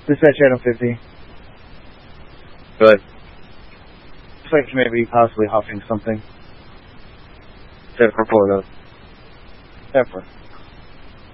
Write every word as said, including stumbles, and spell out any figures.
Dispatch Item fifty. Good. Looks like you may be possibly huffing something. Set report up. Pepper.